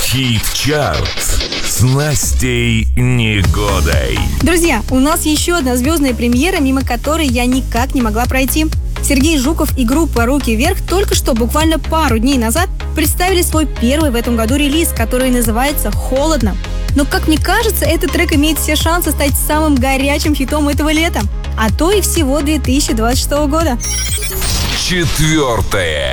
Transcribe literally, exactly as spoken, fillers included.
Хит-чарт с Настей Негодой. Друзья, у нас еще одна звездная премьера, мимо которой я никак не могла пройти. Сергей Жуков и группа «Руки вверх» только что, буквально пару дней назад, представили свой первый в этом году релиз, который называется «Холодно». Но, как мне кажется, этот трек имеет все шансы стать самым горячим хитом этого лета, а то и всего две тысячи двадцать шестого года. Четвертое.